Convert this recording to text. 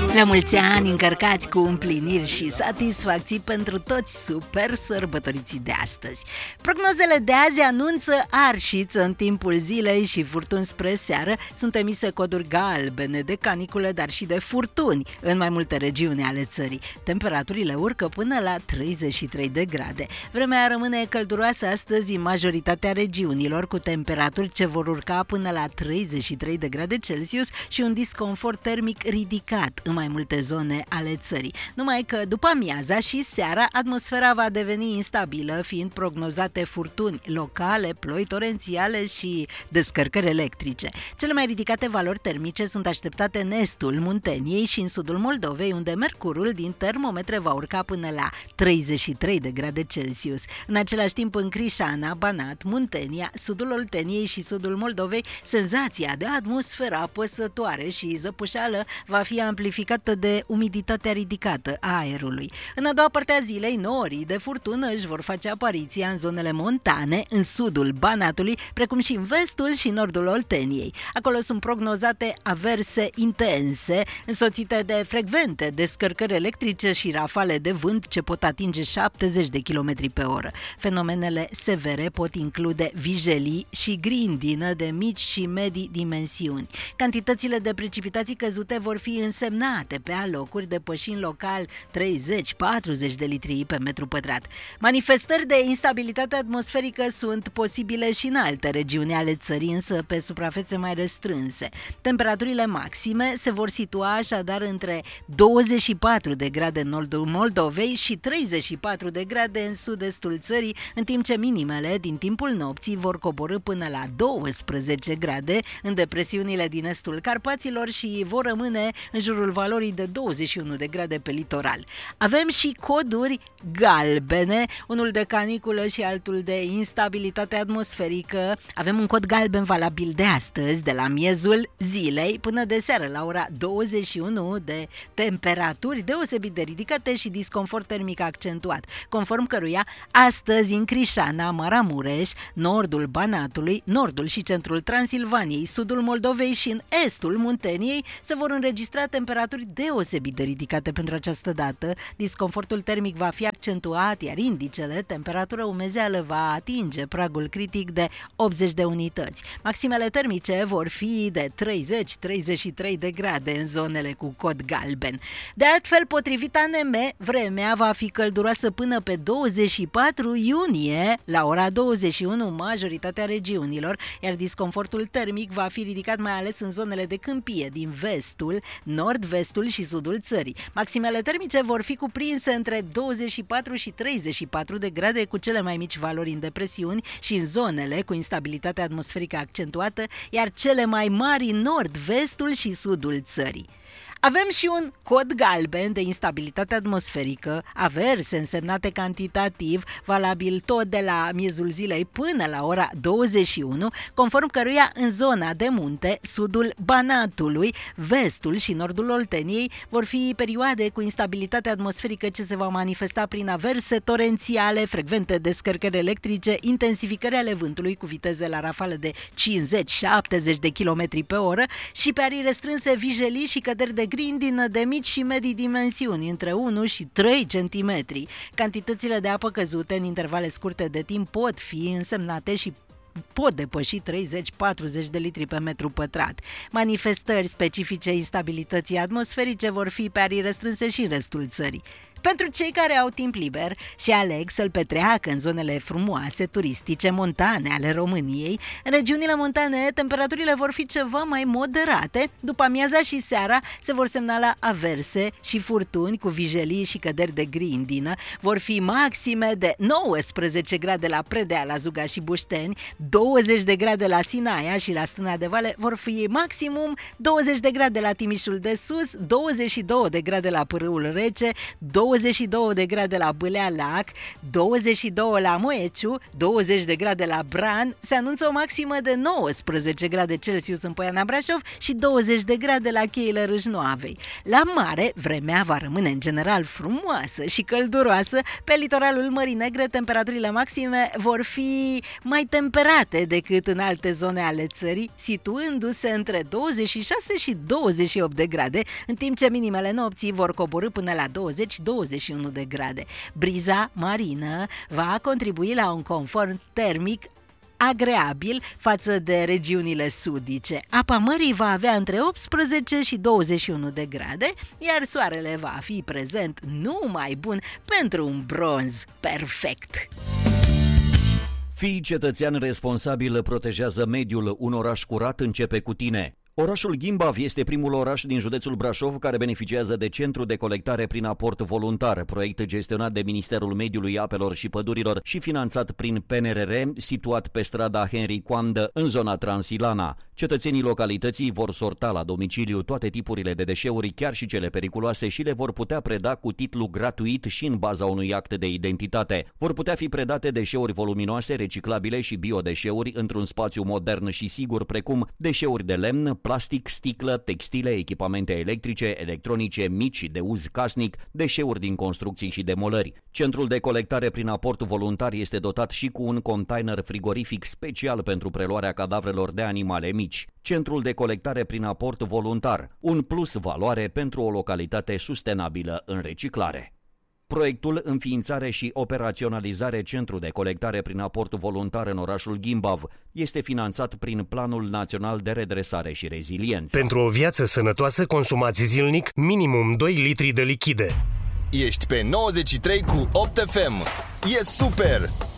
La mulți ani încărcați cu împliniri și satisfacții pentru toți super sărbătoriții de astăzi. Prognozele de azi anunță arșiță în timpul zilei și furtuni spre seară. Sunt emise coduri galbene de caniculă, dar și de furtuni în mai multe regiuni ale țării. Temperaturile urcă până la 33 de grade. Vremea rămâne călduroasă astăzi în majoritatea regiunilor, cu temperaturi ce vor urca până la 33 de grade Celsius și un disconfort termic ridicat în mai multe zone ale țării. Numai că după amiaza și seara atmosfera va deveni instabilă, fiind prognozate furtuni locale, ploi torențiale și descărcări electrice. Cele mai ridicate valori termice sunt așteptate în estul Munteniei și în sudul Moldovei, unde mercurul din termometre va urca până la 33 de grade Celsius. În același timp, în Crișana, Banat, Muntenia, sudul Olteniei și sudul Moldovei, senzația de atmosferă apăsătoare și zăpușeală va fi amplificată de umiditatea ridicată a aerului. În a doua parte a zilei, norii de furtună își vor face apariția în zonele montane, în sudul Banatului, precum și în vestul și nordul Olteniei. Acolo sunt prognozate averse intense, însoțite de frecvente descărcări electrice și rafale de vânt ce pot atinge 70 de km pe oră. Fenomenele severe pot include vijelii și grindină de mici și medii dimensiuni. Cantitățile de precipitații căzute vor fi însemnate pe alocuri, depășind local 30-40 de litri pe metru pătrat. Manifestări de instabilitate atmosferică sunt posibile și în alte regiuni ale țării, însă pe suprafețe mai restrânse. Temperaturile maxime se vor situa așadar între 24 de grade în nordul Moldovei și 34 de grade în sud-estul țării, în timp ce minimele din timpul nopții vor coborî până la 12 grade în depresiunile din estul Carpaților și vor rămâne în jurul valorii de 21 de grade pe litoral. Avem și coduri galbene, unul de caniculă și altul de instabilitate atmosferică. Avem un cod galben valabil de astăzi, de la miezul zilei până de seară, la ora 21, de temperaturi deosebit de ridicate și disconfort termic accentuat, conform căruia astăzi în Crișana, Maramureș, nordul Banatului, nordul și centrul Transilvaniei, sudul Moldovei și în estul Munteniei se vor înregistra temperaturi deosebit de ridicate pentru această dată. Disconfortul termic va fi accentuat, iar indicele temperatură umezeală va atinge pragul critic de 80 de unități. Maximele termice vor fi de 30-33 de grade în zonele cu cod galben. De altfel, potrivit ANM, vremea va fi călduroasă până pe 24 iunie, la ora 21, majoritatea regiunilor, iar disconfortul termic va fi ridicat mai ales în zonele de câmpie din vestul, nord-vestul și sudul țării. Maximele termice vor fi cuprinse între 24 și 34 de grade, cu cele mai mici valori în depresiuni și în zonele cu instabilitate atmosferică accentuată, iar cele mai mari în nord, vestul și sudul țării. Avem și un cod galben de instabilitate atmosferică, averse însemnate cantitativ, valabil tot de la miezul zilei până la ora 21, conform căruia în zona de munte, sudul Banatului, vestul și nordul Olteniei vor fi perioade cu instabilitate atmosferică ce se va manifesta prin averse torențiale, frecvente descărcări electrice, intensificări ale vântului cu viteze la rafală de 50-70 de km pe oră și pe arii restrânse vijelii și căderi de grindină de mici și medii dimensiuni, între 1 și 3 cm. Cantitățile de apă căzute în intervale scurte de timp pot fi însemnate și pot depăși 30-40 de litri pe metru pătrat. Manifestări specifice instabilității atmosferice vor fi pe arii restrânse și în restul țării. Pentru cei care au timp liber și aleg să-l petreacă în zonele frumoase, turistice, montane ale României, în regiunile montane temperaturile vor fi ceva mai moderate. După amiaza și seara se vor semnala averse și furtuni cu vijelii și căderi de grindină. Vor fi maxime de 19 grade la Predeal, la Zuga și Bușteni, 20 de grade la Sinaia și la Stâna de Vale, vor fi maximum 20 de grade la Timișul de Sus, 22 de grade la Pârâul Rece, 20 22 de grade la Bâlea Lac, 22 la Moeciu, 20 de grade la Bran, se anunță o maximă de 19 grade Celsius în Poiana Brașov și 20 de grade la Cheile Râșnoavei. La mare, vremea va rămâne în general frumoasă și călduroasă. Pe litoralul Mării Negre, temperaturile maxime vor fi mai temperate decât în alte zone ale țării, situându-se între 26 și 28 de grade, în timp ce minimele nopții vor coborî până la 20-21 de grade. Briza marină va contribui la un confort termic agreabil față de regiunile sudice. Apa mării va avea între 18 și 21 de grade, iar soarele va fi prezent numai bun pentru un bronz perfect. Fii cetățean responsabil, protejează mediul. Un oraș curat începe cu tine. Orașul Gimbav este primul oraș din județul Brașov care beneficiază de centru de colectare prin aport voluntar, proiect gestionat de Ministerul Mediului, Apelor și Pădurilor și finanțat prin PNRR, situat pe strada Henri Coandă, în zona Transilana. Cetățenii localității vor sorta la domiciliu toate tipurile de deșeuri, chiar și cele periculoase, și le vor putea preda cu titlu gratuit și în baza unui act de identitate. Vor putea fi predate deșeuri voluminoase, reciclabile și biodeșeuri într-un spațiu modern și sigur, precum deșeuri de lemn, plastic, sticlă, textile, echipamente electrice, electronice, mici de uz casnic, deșeuri din construcții și demolări. Centrul de colectare prin aport voluntar este dotat și cu un container frigorific special pentru preluarea cadavrelor de animale mici. Centrul de colectare prin aport voluntar, un plus valoare pentru o localitate sustenabilă în reciclare. Proiectul înființare și operaționalizare Centru de colectare prin aport voluntar în orașul Gimbav este finanțat prin Planul Național de Redresare și Reziliență. Pentru o viață sănătoasă, consumați zilnic minimum 2 litri de lichide. Ești pe 93 cu 8 FM. E super!